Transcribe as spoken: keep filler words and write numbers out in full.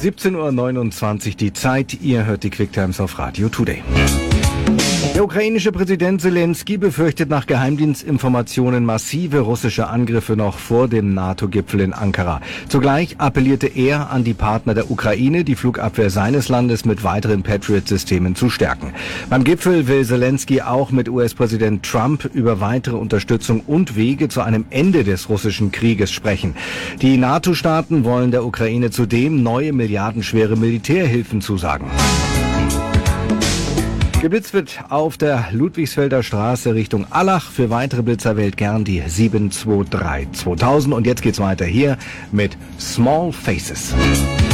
siebzehn Uhr neunundzwanzig die Zeit. Ihr hört die Quick Times auf Radio Today. Der ukrainische Präsident Zelensky befürchtet nach Geheimdienstinformationen massive russische Angriffe noch vor dem NATO-Gipfel in Ankara. Zugleich appellierte er an die Partner der Ukraine, die Flugabwehr seines Landes mit weiteren Patriot-Systemen zu stärken. Beim Gipfel will Zelensky auch mit U S-Präsident Trump über weitere Unterstützung und Wege zu einem Ende des russischen Krieges sprechen. Die NATO-Staaten wollen der Ukraine zudem neue milliardenschwere Militärhilfen zusagen. Geblitzt wird auf der Ludwigsfelder Straße Richtung Allach. Für weitere Blitzer wählt gern die sieben zwei drei zweitausend. Und jetzt geht's weiter hier mit Small Faces.